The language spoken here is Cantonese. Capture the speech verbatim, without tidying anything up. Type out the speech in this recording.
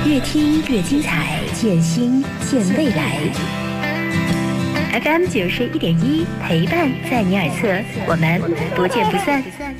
越听越精彩，见新见未来。F M 九十一点一，陪伴在你耳侧，我们不见不散。